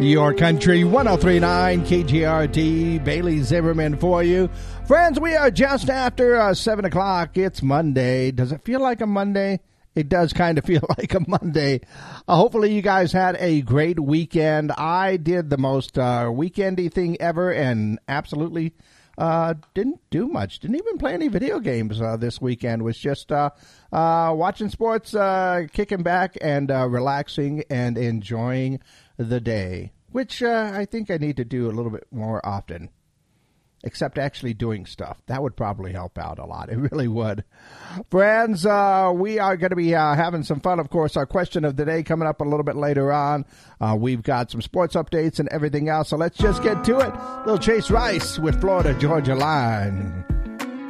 Your Country 103.9 KGRD, Bailey Zimmerman for you. Friends, we are just after 7 o'clock. It's Monday. Does it feel like a Monday? It does kind of feel like a Monday. Hopefully you guys had a great weekend. I did the most weekendy thing ever and absolutely didn't do much. Didn't even play any video games this weekend. Was just watching sports, kicking back and relaxing and enjoying the day, which I think I need to do a little bit more often, except actually doing stuff. That would probably help out a lot. It really would. Friends, we are going to be having some fun. Of course, our question of the day coming up a little bit later on. We've got some sports updates and everything else, so let's just get to it. Little Chase Rice with Florida Georgia Line.